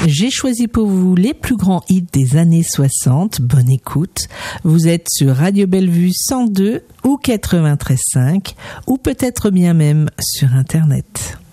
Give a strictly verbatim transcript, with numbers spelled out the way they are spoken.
j'ai choisi pour vous les plus grands hits des années soixante. Bonne écoute. Vous êtes sur Radio Bellevue cent deux ou quatre-vingt-treize virgule cinq ou peut-être bien même sur Internet.